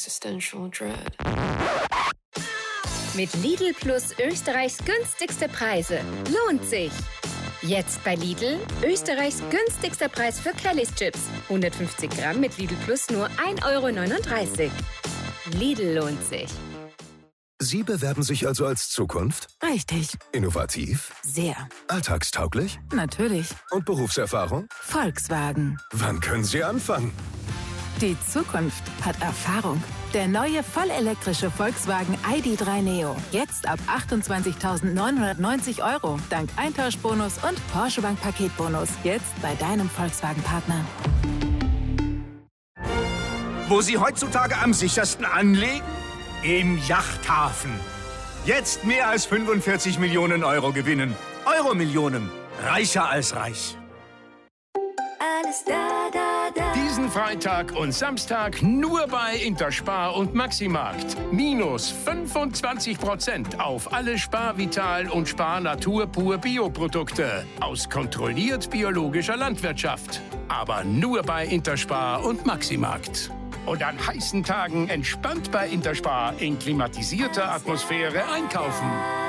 existential dread. Mit Lidl Plus Österreichs günstigste Preise. Lohnt sich! Jetzt bei Lidl Österreichs günstigster Preis für Kellys Chips. 150 Gramm mit Lidl Plus nur 1,39 €. Lidl lohnt sich. Sie bewerben sich also als Zukunft? Richtig. Innovativ? Sehr. Alltagstauglich? Natürlich. Und Berufserfahrung? Volkswagen. Wann können Sie anfangen? Die Zukunft hat Erfahrung. Der neue vollelektrische Volkswagen ID.3 Neo. Jetzt ab 28.990 € dank Eintauschbonus und Porsche Bank Paketbonus. Jetzt bei deinem Volkswagen-Partner. Wo Sie heutzutage am sichersten anlegen? Im Yachthafen. Jetzt mehr als 45 Millionen € gewinnen. Euro-Millionen. Reicher als reich. Alles da, da, da. Diesen Freitag und Samstag nur bei Interspar und Maximarkt. Minus 25% auf alle Spar Vital und Spar Natur pur Bioprodukte aus kontrolliert biologischer Landwirtschaft. Aber nur bei Interspar und Maximarkt. Und an heißen Tagen entspannt bei Interspar in klimatisierter Atmosphäre einkaufen.